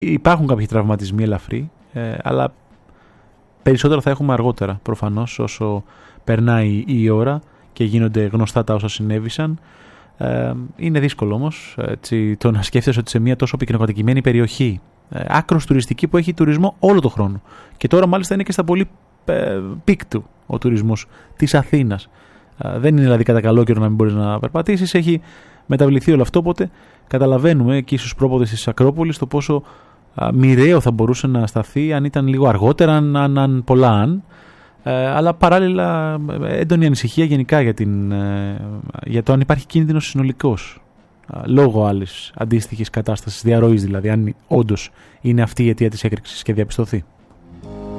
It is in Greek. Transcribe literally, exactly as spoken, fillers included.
υπάρχουν κάποιοι τραυματισμοί ελαφροί, ε, αλλά περισσότερο θα έχουμε αργότερα, προφανώς, όσο περνάει η ώρα και γίνονται γνωστά τα όσα συνέβησαν. Ε, είναι δύσκολο όμως έτσι, το να σκέφτεσαι ότι σε μια τόσο πυκνοκατοικημένη περιοχή, ε, άκρος τουριστική που έχει τουρισμό όλο το χρόνο, και τώρα μάλιστα είναι και στα πολύ ε, πικ του ο τουρισμός της Αθήνας. Ε, δεν είναι δηλαδή κατά καλό καιρό να μην μπορείς να περπατήσεις, έχει μεταβληθεί όλο αυτό, οπότε καταλαβαίνουμε εκεί στους πρόποδες της Ακρόπολης το πόσο α, μοιραίο θα μπορούσε να σταθεί αν ήταν λίγο αργότερα, αν, αν, αν πολλά αν. Ε, αλλά παράλληλα έντονη ανησυχία γενικά για, την, ε, για το αν υπάρχει κίνδυνος συνολικός, ε, λόγω άλλης αντίστοιχης κατάστασης διαρροής, δηλαδή αν όντως είναι αυτή η αιτία της έκρηξης και διαπιστωθεί.